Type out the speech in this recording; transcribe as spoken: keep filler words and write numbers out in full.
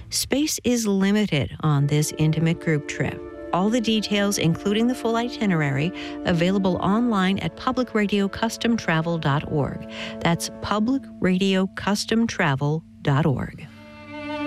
Space is limited on this intimate group trip. All the details, including the full itinerary, available online at public radio custom travel dot org. That's public radio custom travel dot org.